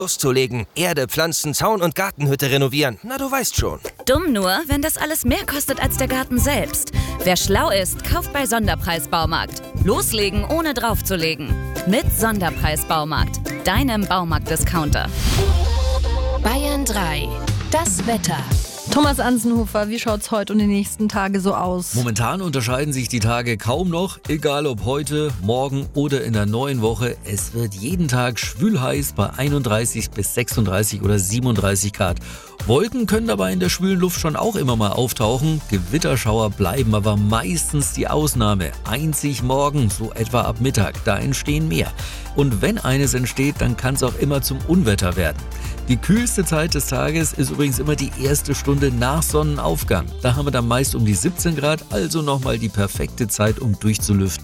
loszulegen. Erde, Pflanzen, Zaun und Gartenhütte renovieren. Na, du weißt schon. Dumm nur, wenn das alles mehr kostet als der Garten selbst. Wer schlau ist, kauft bei Sonderpreis Baumarkt. Loslegen, ohne draufzulegen. Mit Sonderpreis Baumarkt, deinem Baumarkt-Discounter. Bayern 3. Das Wetter. Thomas Ansenhofer, wie schaut's heute und die nächsten Tage so aus? Momentan unterscheiden sich die Tage kaum noch, egal ob heute, morgen oder in der neuen Woche. Es wird jeden Tag schwül-heiß bei 31 bis 36 oder 37 Grad. Wolken können dabei in der schwülen Luft schon auch immer mal auftauchen. Gewitterschauer bleiben aber meistens die Ausnahme. Einzig morgen, so etwa ab Mittag, da entstehen mehr. Und wenn eines entsteht, dann kann es auch immer zum Unwetter werden. Die kühlste Zeit des Tages ist übrigens immer die erste Stunde nach Sonnenaufgang. Da haben wir dann meist um die 17 Grad, also nochmal die perfekte Zeit, um durchzulüften.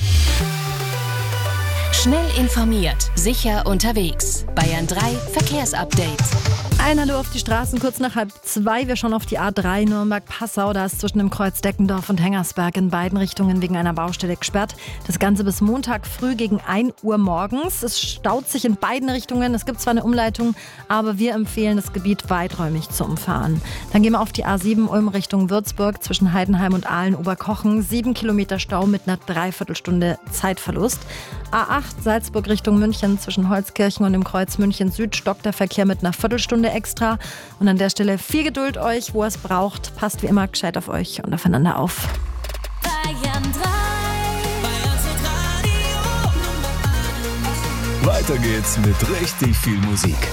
Schnell informiert, sicher unterwegs. Bayern 3 Verkehrsupdate. Ein Hallo auf die Straßen, kurz nach 1:30. Wir schauen auf die A3 Nürnberg-Passau. Da ist zwischen dem Kreuz Deckendorf und Hengersberg in beiden Richtungen wegen einer Baustelle gesperrt. Das Ganze bis Montag früh gegen 1 Uhr morgens. Es staut sich in beiden Richtungen. Es gibt zwar eine Umleitung, aber wir empfehlen, das Gebiet weiträumig zu umfahren. Dann gehen wir auf die A7 Ulm Richtung Würzburg zwischen Heidenheim und Aalen-Oberkochen. 7 Kilometer Stau mit einer Dreiviertelstunde Zeitverlust. A8 Salzburg Richtung München zwischen Holzkirchen und dem Kreuz München Süd stockt der Verkehr mit einer Viertelstunde extra. Und an der Stelle viel Geduld euch, wo ihr es braucht. Passt wie immer gescheit auf euch und aufeinander auf. Bayern 3. Weiter geht's mit richtig viel Musik.